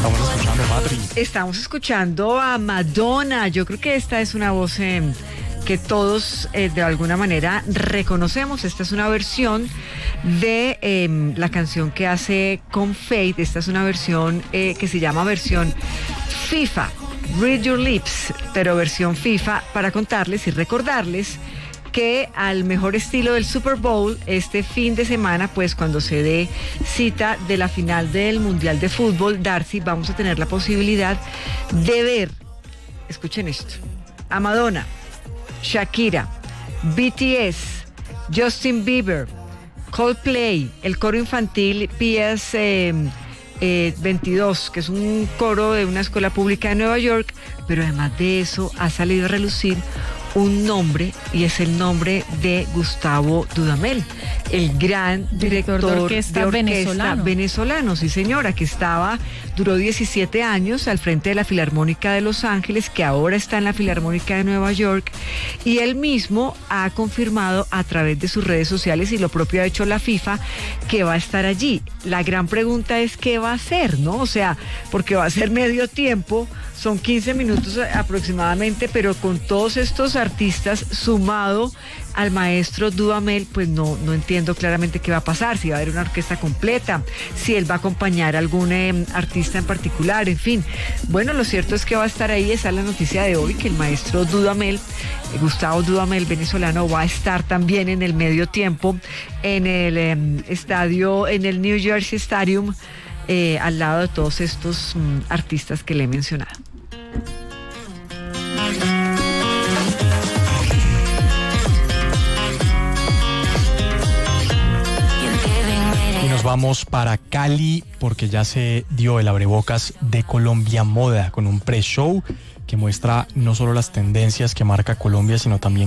estamos escuchando, Patri? Estamos escuchando a Madonna. Yo creo que esta es una voz que todos de alguna manera reconocemos. Esta es una versión de la canción que hace con Faith. Esta es una versión que se llama versión FIFA, Read Your Lips, pero versión FIFA, para contarles y recordarles que al mejor estilo del Super Bowl, este fin de semana, pues cuando se dé cita de la final del Mundial de Fútbol, Darcy, vamos a tener la posibilidad de ver, escuchen esto, a Madonna, Shakira, BTS, Justin Bieber, Coldplay, el coro infantil PS 22, que es un coro de una escuela pública de Nueva York, pero además de eso ha salido a relucir un nombre, y es el nombre de Gustavo Dudamel, el gran director de orquesta venezolano, sí señora, que duró 17 años al frente de la Filarmónica de Los Ángeles, que ahora está en la Filarmónica de Nueva York, y él mismo ha confirmado a través de sus redes sociales, y lo propio ha hecho la FIFA, que va a estar allí. La gran pregunta es qué va a hacer, ¿no? O sea, porque va a ser medio tiempo, son 15 minutos aproximadamente, pero con todos estos artistas sumado al maestro Dudamel, pues no entiendo claramente qué va a pasar, si va a haber una orquesta completa, si él va a acompañar a algún artista en particular, en fin. Bueno, lo cierto es que va a estar ahí, esa es la noticia de hoy, que el maestro Dudamel, Gustavo Dudamel, venezolano, va a estar también en el medio tiempo en el estadio, en el New Jersey Stadium, al lado de todos estos artistas que le he mencionado. Y nos vamos para Cali porque ya se dio el abrebocas de Colombia Moda con un pre-show que muestra no solo las tendencias que marca Colombia, sino también